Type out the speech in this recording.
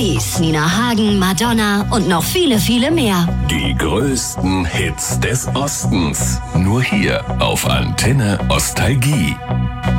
Alice, Nina Hagen, Madonna und noch viele, viele mehr. Die größten Hits des Ostens. Nur hier auf Antenne Ostalgie.